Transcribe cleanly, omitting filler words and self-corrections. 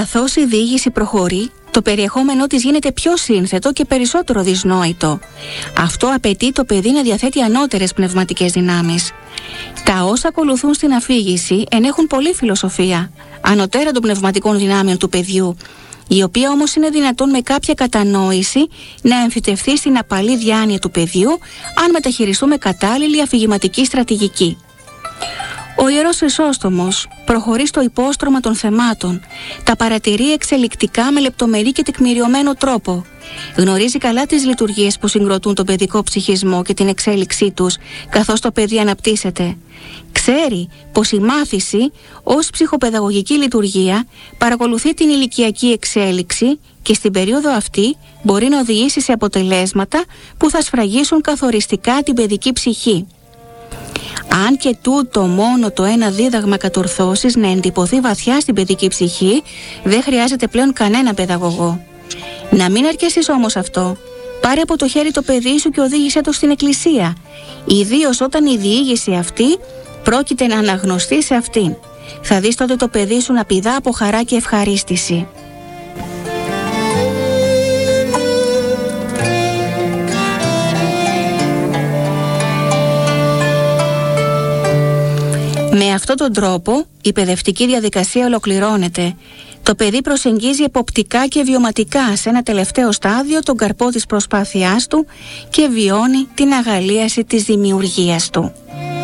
Καθώς η διήγηση προχωρεί, το περιεχόμενό της γίνεται πιο σύνθετο και περισσότερο δυσνόητο. Αυτό απαιτεί το παιδί να διαθέτει ανώτερες πνευματικές δυνάμεις. Τα όσα ακολουθούν στην αφήγηση ενέχουν πολλή φιλοσοφία, ανωτέρα των πνευματικών δυνάμεων του παιδιού, η οποία όμως είναι δυνατόν με κάποια κατανόηση να εμφυτευθεί στην απαλή διάνοια του παιδιού, αν μεταχειριστούμε κατάλληλη αφηγηματική στρατηγική. Ο Ιερός Χρυσόστομος προχωρεί στο υπόστρωμα των θεμάτων, τα παρατηρεί εξελικτικά με λεπτομερή και τεκμηριωμένο τρόπο. Γνωρίζει καλά τις λειτουργίες που συγκροτούν τον παιδικό ψυχισμό και την εξέλιξή τους, καθώς το παιδί αναπτύσσεται. Ξέρει πως η μάθηση ως ψυχοπαιδαγωγική λειτουργία παρακολουθεί την ηλικιακή εξέλιξη και στην περίοδο αυτή μπορεί να οδηγήσει σε αποτελέσματα που θα σφραγίσουν καθοριστικά την παιδική ψυχή. Αν και τούτο μόνο το ένα δίδαγμα κατορθώσεις να εντυπωθεί βαθιά στην παιδική ψυχή, δεν χρειάζεται πλέον κανένα παιδαγωγό. Να μην αρκεστείς όμως αυτό. Πάρε από το χέρι το παιδί σου και οδήγησέ το στην εκκλησία, ιδίως όταν η διήγηση αυτή πρόκειται να αναγνωστεί σε αυτήν. Θα δεις τότε το παιδί σου να πηδά από χαρά και ευχαρίστηση. Με αυτόν τον τρόπο η παιδευτική διαδικασία ολοκληρώνεται. Το παιδί προσεγγίζει εποπτικά και βιωματικά σε ένα τελευταίο στάδιο τον καρπό της προσπάθειάς του και βιώνει την αγαλίαση της δημιουργίας του.